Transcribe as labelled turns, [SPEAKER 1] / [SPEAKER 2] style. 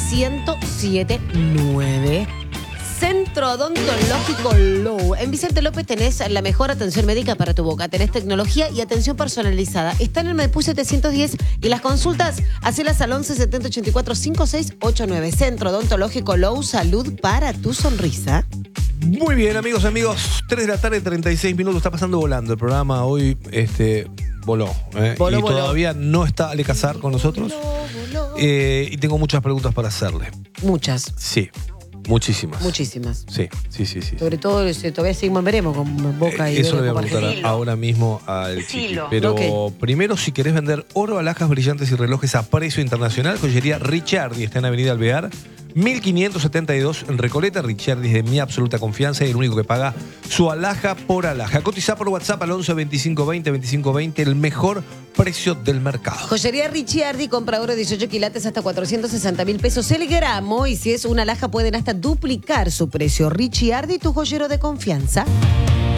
[SPEAKER 1] 1079. Centro Odontológico Low. En Vicente López tenés la mejor atención médica para tu boca. Tenés tecnología y atención personalizada. Está en el Maipú 710 y las consultas, hacelas al 11 70 84 5689. Centro Odontológico Low, salud para tu sonrisa.
[SPEAKER 2] Muy bien, amigos, 3 de la tarde, 36 minutos. Está pasando volando el programa hoy. Voló.
[SPEAKER 1] Voló.
[SPEAKER 2] Todavía no está Ale Casar con nosotros.
[SPEAKER 1] Voló.
[SPEAKER 2] Y tengo muchas preguntas para hacerle.
[SPEAKER 1] Muchas.
[SPEAKER 2] Sí, muchísimas.
[SPEAKER 1] Muchísimas.
[SPEAKER 2] Sí.
[SPEAKER 1] Sobre todo, todavía seguimos, veremos con Boca y
[SPEAKER 2] eso le voy a
[SPEAKER 1] Vélez,
[SPEAKER 2] preguntar ahora mismo al Chiqui. Pero primero, si querés vender oro, alhajas brillantes y relojes a precio internacional, joyería Ricciardi está en Avenida Alvear 1572 en Recoleta. Ricciardi es de mi absoluta confianza y el único que paga su alhaja por alhaja. Cotizá por WhatsApp al 11 25 20 25 20, el mejor precio del mercado.
[SPEAKER 1] Joyería Ricciardi, compra oro 18 quilates hasta 460.000 pesos el gramo, y si es una alhaja pueden hasta duplicar su precio. Ricciardi, tu joyero de confianza.